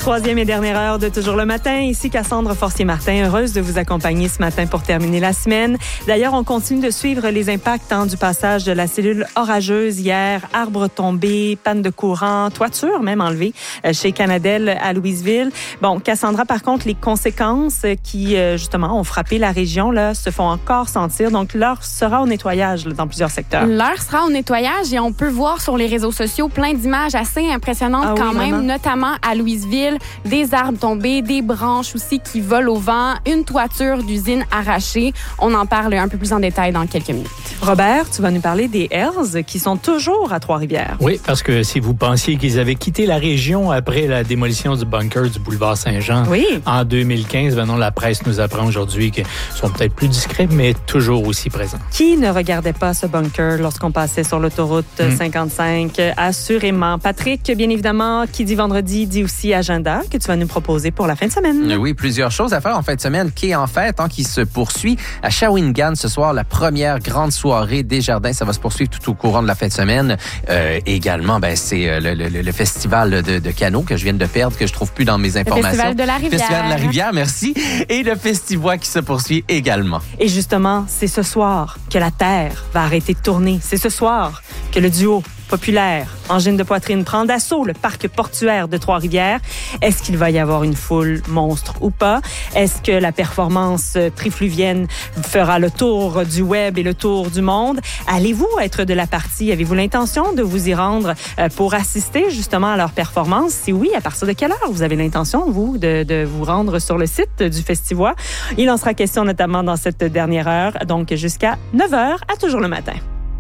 troisième et dernière heure de Toujours le matin. Ici Cassandre Forcier-Martin, heureuse de vous accompagner ce matin pour terminer la semaine. D'ailleurs, on continue de suivre les impacts du passage de la cellule orageuse hier. Arbres tombés, panne de courant, toiture même enlevée chez Canadel à Louisville. Bon, Cassandra, par contre, les conséquences qui, justement, ont frappé la région là, se font encore sentir. Donc, l'heure sera au nettoyage là, dans plusieurs secteurs. L'heure sera au nettoyage et on peut voir sur les réseaux sociaux plein d'images assez impressionnantes quand même, notamment à Louisville, des arbres tombés, des branches aussi qui volent au vent, une toiture d'usine arrachée. On en parle un peu plus en détail dans quelques minutes. Robert, tu vas nous parler des Hells qui sont toujours à Trois-Rivières. Oui, parce que si vous pensiez qu'ils avaient quitté la région après la démolition du bunker du boulevard Saint-Jean en 2015, ben non, la presse nous apprend aujourd'hui qu'ils sont peut-être plus discrets, mais toujours aussi présents. Qui ne regardait pas ce bunker lorsqu'on passait sur l'autoroute 55? Assurément. Patrick, bien évidemment, qui dit vendredi, dit aussi agenda que tu vas nous proposer pour la fin de semaine. Oui, plusieurs choses à faire en fin de semaine qui est en fête, qui se poursuit à Shawinigan ce soir, la première grande soirée des jardins. Ça va se poursuivre tout au courant de la fin de semaine. Également, c'est le festival de canot que je viens de perdre, que je trouve plus dans mes informations. Le festival de la Rivière. Festival de la Rivière, merci. Et le Festivois qui se poursuit également. Et justement, c'est ce soir que la Terre va arrêter de tourner. C'est ce soir que le duo populaire Engine de poitrine prend d'assaut le parc portuaire de Trois-Rivières. Est-ce qu'il va y avoir une foule monstre ou pas? Est-ce que la performance trifluvienne fera le tour du web et le tour du monde? Allez-vous être de la partie? Avez-vous l'intention de vous y rendre pour assister justement à leur performance? Si oui, à partir de quelle heure vous avez l'intention, vous, de vous rendre sur le site du Festivois? Il en sera question notamment dans cette dernière heure, donc jusqu'à 9h à Toujours le matin.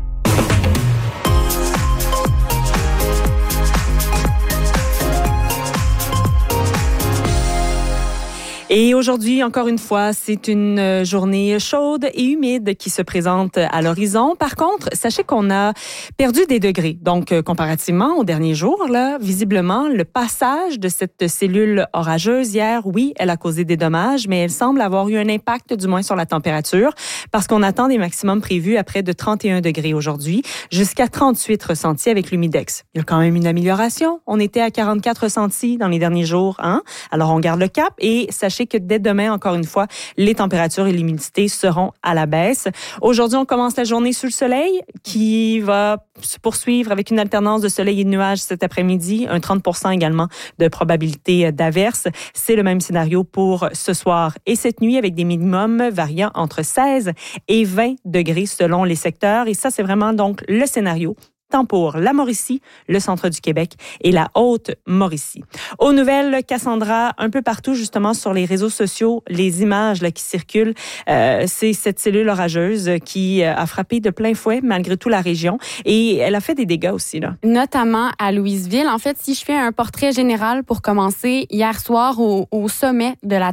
Et aujourd'hui, encore une fois, c'est une journée chaude et humide qui se présente à l'horizon. Par contre, sachez qu'on a perdu des degrés. Donc, comparativement aux derniers jours, là, visiblement, le passage de cette cellule orageuse hier, oui, elle a causé des dommages, mais elle semble avoir eu un impact, du moins sur la température, parce qu'on attend des maximums prévus à près de 31 degrés aujourd'hui, jusqu'à 38 ressentis avec l'humidex. Il y a quand même une amélioration. On était à 44 ressentis dans les derniers jours, Alors, on garde le cap et sachez que dès demain, encore une fois, les températures et l'humidité seront à la baisse. Aujourd'hui, on commence la journée sous le soleil qui va se poursuivre avec une alternance de soleil et de nuages cet après-midi, un 30% également de probabilité d'averse. C'est le même scénario pour ce soir et cette nuit avec des minimums variant entre 16 et 20 degrés selon les secteurs. Et ça, c'est vraiment donc le scénario tant pour la Mauricie, le centre du Québec et la Haute-Mauricie. Aux nouvelles, Cassandra, un peu partout justement sur les réseaux sociaux, les images là, qui circulent, c'est cette cellule orageuse qui a frappé de plein fouet malgré tout la région et elle a fait des dégâts aussi. Là. Notamment à Louisville. En fait, si je fais un portrait général pour commencer, hier soir au sommet de la